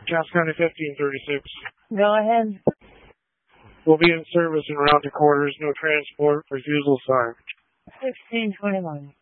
Cass County 1536. Go ahead. Will be in service and route to quarters. No transport. Refusal signed. 1621.